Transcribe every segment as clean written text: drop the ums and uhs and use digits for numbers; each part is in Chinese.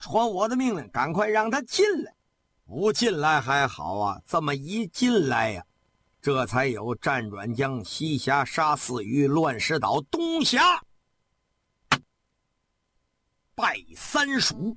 传我的命令，赶快让他进来。不进来还好啊，这么一进来呀，这才有战转江西峡杀四隅，乱石岛东峡拜三蜀。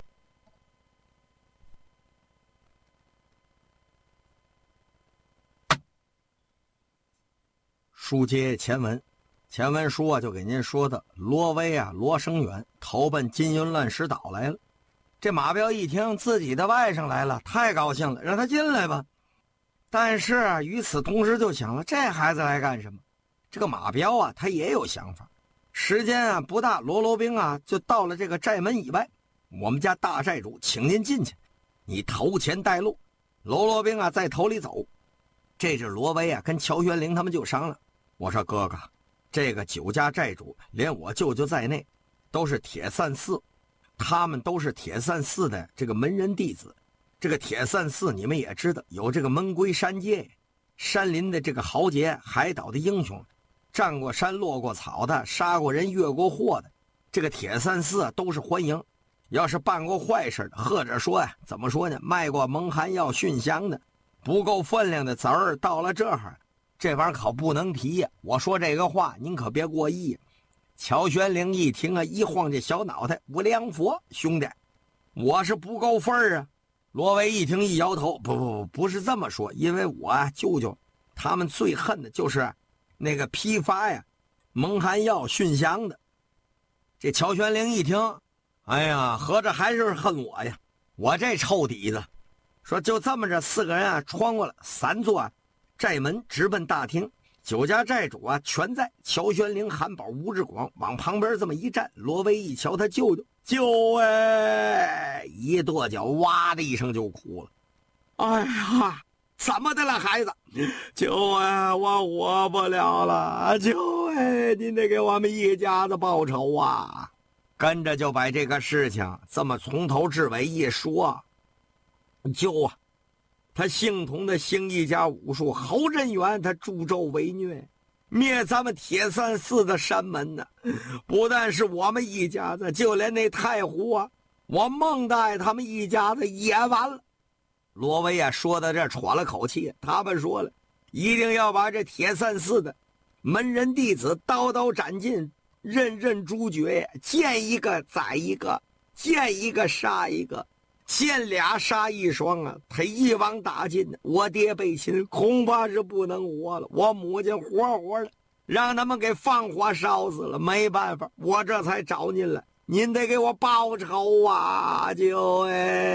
书接前文，前文书啊就给您说的罗威啊罗生远投奔金云乱石岛来了。这马彪一听自己的外甥来了，太高兴了，让他进来吧。但是啊，与此同时就想了，这孩子来干什么？这个马彪啊，他也有想法。时间啊不大，罗兵啊就到了这个寨门以外。我们家大寨主请您进去，你头前带路，罗兵啊在头里走。这是罗威啊跟乔玄龄他们就商量。我说哥哥，这个9家寨主连我舅舅在内都是铁扇寺，他们都是铁扇寺的这个门人弟子。这个铁扇寺你们也知道，有这个门规山界，山林的这个豪杰，海岛的英雄，站过山落过草的，杀过人越过祸的，这个铁扇寺都是欢迎。要是办过坏事的，或者说呀怎么说呢，卖过蒙汗药熏香的，不够分量的子儿，到了这儿这玩意儿可不能提呀。我说这个话您可别过意。乔玄龄一听啊，一晃这小脑袋，无量佛兄弟，我是不够分儿啊。罗威一听一摇头，不是这么说，因为我啊舅舅他们最恨的就是那个批发呀蒙汗药熏香的。这乔玄龄一听，哎呀，合着还是恨我呀，我这臭底子。说就这么着，4个人啊穿过了3座寨门，直奔大厅。9家寨主啊全在，乔玄龄、韩宝、吴志广往旁边这么一站。罗威一瞧他舅舅一跺脚，哇的一声就哭了。哎呀，怎么的了孩子？舅我活不了了，舅您得给我们一家子报仇啊。跟着就把这个事情这么从头至尾一说。舅啊，他姓童的姓一家武术侯振元，他助纣为虐，灭咱们铁扇寺的山门呢。不但是我们一家子，就连那太湖啊，我孟大爷他们一家子也完了。罗威啊说到这喘了口气，他们说了，一定要把这铁扇寺的门人弟子刀刀斩尽，任任诛绝，见一个宰一个，见一个杀一个，见俩杀一双啊！他一网打尽，我爹被擒，恐怕是不能活了。我母亲活活的让他们给放火烧死了，没办法，我这才找您来，您得给我报仇啊！舅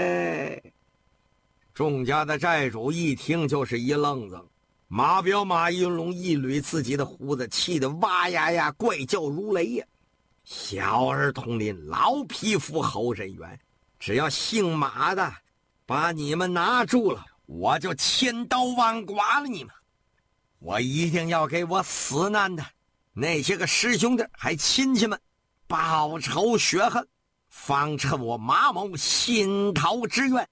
众家的寨主一听就是一愣子。马彪马云龙一捋自己的胡子，气得哇呀呀怪叫如雷呀！小儿童林，老匹夫侯振元，只要姓马的把你们拿住了，我就千刀万剐了你们。我一定要给我死难的那些个师兄弟还亲戚们报仇雪恨，方成我马某心头之愿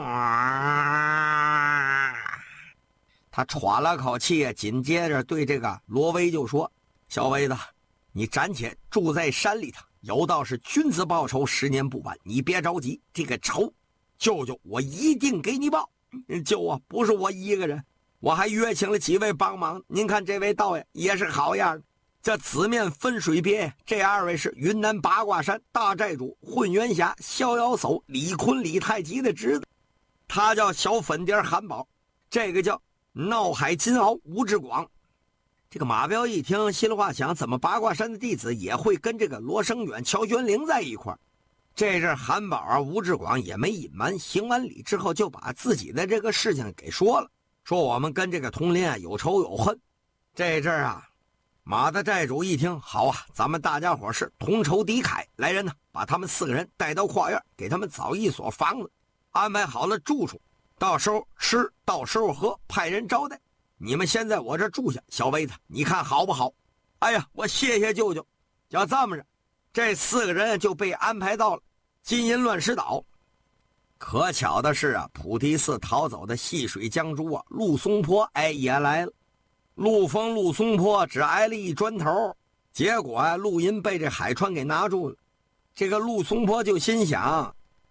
啊！他喘了口气，紧接着对这个罗威就说：小威子，你暂且住在山里头，有道是君子报仇10年不晚，你别着急，这个仇舅舅我一定给你报。舅啊，不是我一个人，我还约请了几位帮忙，您看这位道爷也是好样的。这紫面分水别，这2位是云南八卦山大寨主混元侠逍遥叟李坤李太极的侄子，他叫小粉蝶韩宝，这个叫闹海金鳌吴志广。这个马彪一听，心里话想，怎么八卦山的弟子也会跟这个罗生远、乔玄龄在一块儿？这阵韩宝啊、吴志广也没隐瞒，行完礼之后就把自己的这个事情给说了，说我们跟这个佟林啊有仇有恨。这阵啊，马的寨主一听，好啊，咱们大家伙是同仇敌忾，来人呢，把他们4个人带到跨院，给他们找一所房子，安排好了住处，到时候吃，到时候喝，派人招待。你们先在我这住下，小威子，你看好不好？哎呀，我谢谢舅舅。就这么着，这4个人就被安排到了金银乱石岛。可巧的是啊，菩提寺逃走的细水江珠啊，陆松坡也来了。陆丰、陆松坡只挨了一砖头，结果啊，陆银被这海川给拿住了。这个陆松坡就心想，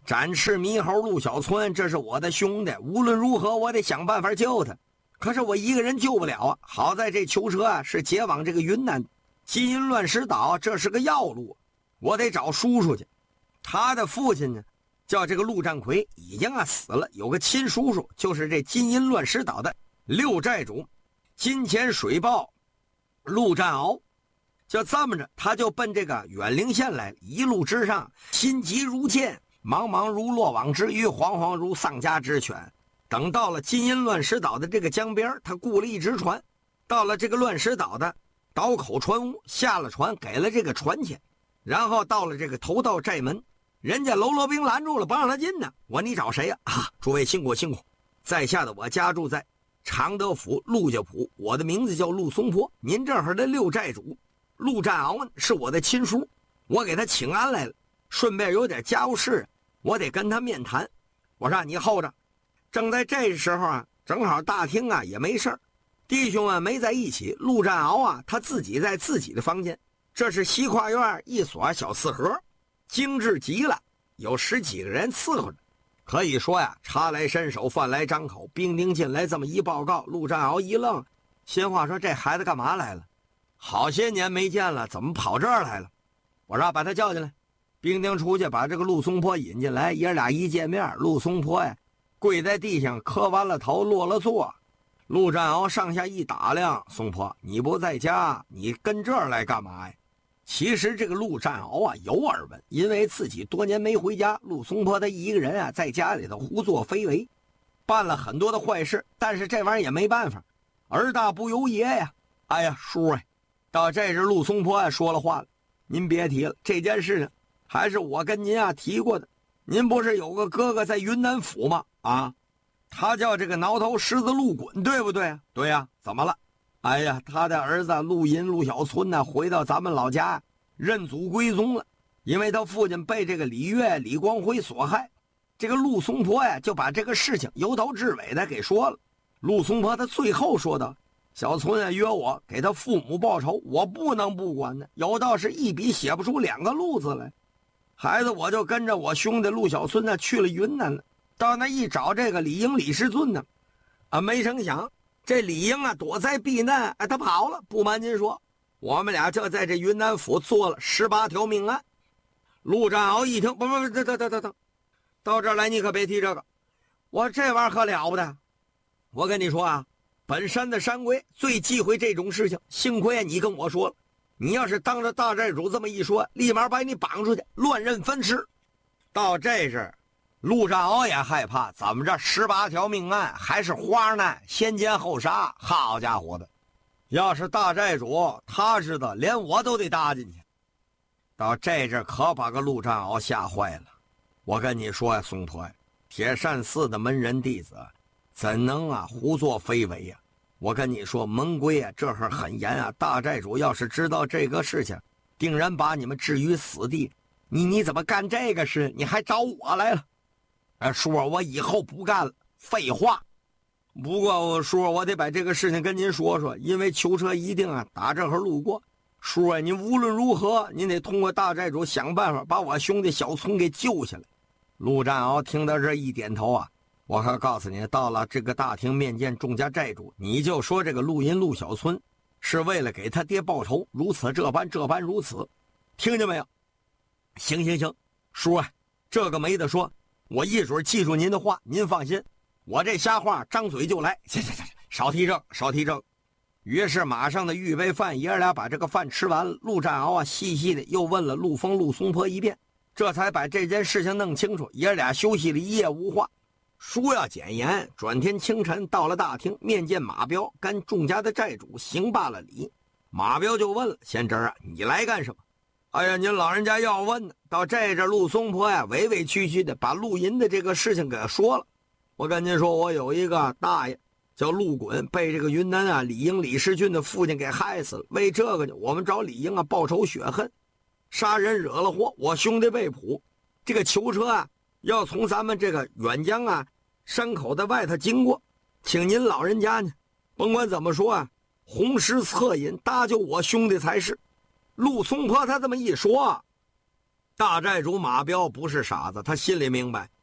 展翅猕猴陆小村，这是我的兄弟，无论如何我得想办法救他。可是我一个人救不了啊！好在这囚车啊是前往这个云南金银乱石岛，这是个要路，我得找叔叔去。他的父亲呢叫这个陆占奎，已经死了，有个亲叔叔就是这金银乱石岛的六寨主金钱水豹陆占鳌。就这么着，他就奔这个远陵县来，一路之上心急如箭，茫茫如落网之鱼，惶惶如丧家之犬。等到了金银乱石岛的这个江边，他雇了一只船，到了这个乱石岛的岛口船屋，下了船，给了这个船钱，然后到了这个头道寨门，人家喽啰兵拦住了，不让他进呢。我说你找谁呀？诸位辛苦辛苦，在下的我家住在常德府陆家堡，我的名字叫陆松坡，您这儿的六寨主陆占鳌是我的亲叔，我给他请安来了，顺便有点家务事，我得跟他面谈。我说你候着。正在这时候啊，正好大厅啊也没事儿，弟兄们没在一起，陆占鳌啊他自己在自己的房间，这是西跨院一所小四合，精致极了，有10几个人伺候着。可以说呀，茶来伸手，饭来张口，兵丁进来这么一报告，陆占鳌一愣，心话说这孩子干嘛来了？好些年没见了，怎么跑这儿来了？我说把他叫进来。兵丁出去把这个陆松坡引进来，爷俩一见面，陆松坡呀跪在地上磕完了头，落了座。陆占鳌上下一打量，松坡你不在家，你跟这儿来干嘛呀？其实这个陆占鳌啊有耳闻，因为自己多年没回家，陆松坡他一个人啊在家里头胡作非为，办了很多的坏事，但是这玩意儿也没办法，儿大不由爷呀。哎呀叔啊，到这时陆松坡啊说了话了，您别提了，这件事呢还是我跟您啊提过的。您不是有个哥哥在云南府吗？他叫这个挠头狮子陆衮，对不对？对呀，怎么了？哎呀，他的儿子陆银陆小村呢回到咱们老家认祖归宗了，因为他父亲被这个李岳李光辉所害。这个陆松坡呀就把这个事情由头至尾的给说了。陆松坡他最后说道，小村啊约我给他父母报仇，我不能不管呢，有道是一笔写不出2个陆字来。孩子我就跟着我兄弟陆小村呢去了云南了，到那一找这个李英李世俊呢，没成想这李英啊躲灾避难，他跑了。不瞒您说，我们俩就在这云南府做了18条命案。陆占鳌一听，不，等，到这儿来你可别提这个，我这玩意儿可了不得。我跟你说啊，本山的山龟最忌讳这种事情，幸亏你跟我说了，你要是当着大寨主这么一说，立马把你绑出去乱认分尸。到这时陆占鳌也害怕，怎么着18条命案还是花呢，先奸后杀，好家伙的，要是大寨主他知道连我都得搭进去。到这阵可把个陆占鳌吓坏了。我跟你说呀，松坡呀，铁扇寺的门人弟子怎能胡作非为呀？我跟你说，门规啊这会儿很严啊，大寨主要是知道这个事情，定然把你们置于死地。你怎么干这个事？你还找我来了？叔我以后不干了。废话。不过叔我得把这个事情跟您说说，因为囚车一定打这会儿路过。叔啊，您无论如何您得通过大寨主想办法把我兄弟小村给救下来。陆占鳌听到这一点头啊，我可告诉你，到了这个大厅面见众家寨主，你就说这个陆银陆小村是为了给他爹报仇，如此这般如此，听见没有？行，叔啊，这个没得说，我一准记住您的话，您放心，我这瞎话张嘴就来。行，少提这。于是马上的预备饭，爷俩把这个饭吃完了。陆占鳌细细的又问了陆丰陆松坡一遍，这才把这件事情弄清楚。爷俩休息了一夜无话。书要简言，转天清晨到了大厅，面见马彪，跟众家的寨主行罢了礼。马彪就问了，贤侄你来干什么？哎呀，您老人家要问呢。到这阵陆松坡委委屈屈的把陆银的这个事情给说了。我跟您说，我有一个大爷叫陆衮，被这个云南李英李世俊的父亲给害死了。为这个呢，我们找李英报仇雪恨，杀人惹了祸，我兄弟被捕。这个囚车要从咱们这个远江山口的外头经过，请您老人家呢，甭管怎么说红石策引搭救我兄弟才是。陆松坡他这么一说， 大寨主马彪不是傻子，他心里明白，